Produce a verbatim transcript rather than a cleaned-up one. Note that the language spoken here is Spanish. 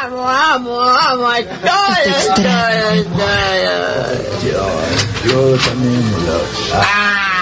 amo, amo, amo a todos, todos, todos. Yo, yo también los amo.